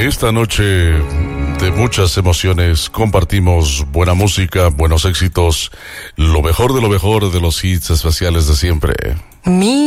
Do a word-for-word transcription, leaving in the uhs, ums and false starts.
esta noche de muchas emociones compartimos buena música, buenos éxitos, lo mejor de lo mejor de los hits especiales de siempre. Mi